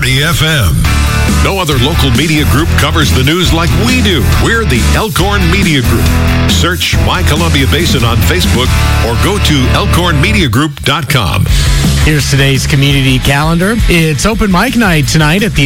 Party FM. No other local media group covers the news like we do. We're the Elkhorn Media Group. Search My Columbia Basin on Facebook or go to elkhornmediagroup.com. Here's today's community calendar. It's open mic night tonight at the